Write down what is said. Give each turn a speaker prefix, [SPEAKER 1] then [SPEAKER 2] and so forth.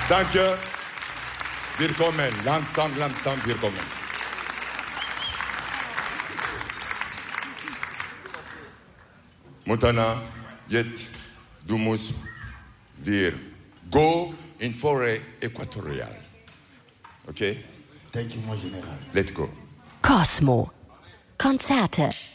[SPEAKER 1] Danke. Willkommen. Langsam, willkommen. Montana, jetzt, du musst wir go in Forêt Äquatoriale. Okay?
[SPEAKER 2] Thank you, mon Général.
[SPEAKER 1] Let's go.
[SPEAKER 3] Cosmo. Konzerte.